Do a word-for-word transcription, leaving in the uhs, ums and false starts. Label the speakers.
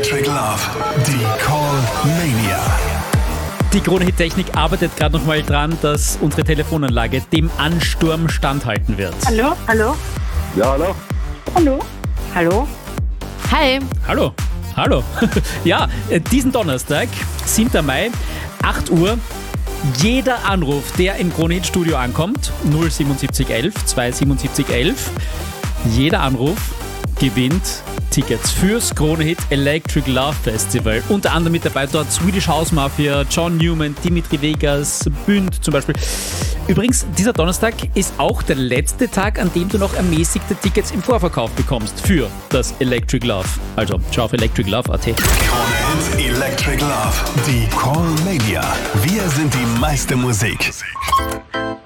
Speaker 1: Electric Love, die Call Mania.
Speaker 2: Die Krone-Hit-Technik arbeitet gerade noch mal dran, dass unsere Telefonanlage dem Ansturm standhalten wird.
Speaker 3: Hallo? Hallo?
Speaker 4: Ja, hallo?
Speaker 3: Hallo? Hallo?
Speaker 5: Hi.
Speaker 2: Hallo, hallo. Ja, äh, diesen Donnerstag, siebten Mai, acht Uhr, jeder Anruf, der im Krone-Hit-Studio ankommt, null siebenundsiebzig elf zweihundertsiebenundsiebzig elf, jeder Anruf gewinnt Tickets fürs Krone-Hit Electric Love Festival. Unter anderem mit dabei dort Swedish House Mafia, John Newman, Dimitri Vegas, Bünd zum Beispiel. Übrigens, dieser Donnerstag ist auch der letzte Tag, an dem du noch ermäßigte Tickets im Vorverkauf bekommst für das Electric Love. Also, schau auf electric love punkt at.
Speaker 1: Krone-Hit Electric Love, die Call Mania. Wir sind die meiste Musik.